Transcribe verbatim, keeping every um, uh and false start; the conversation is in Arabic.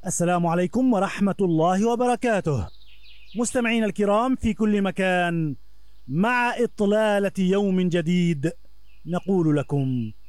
السلام عليكم ورحمة الله وبركاته. مستمعين الكرام في كل مكان، مع إطلالة يوم جديد نقول لكم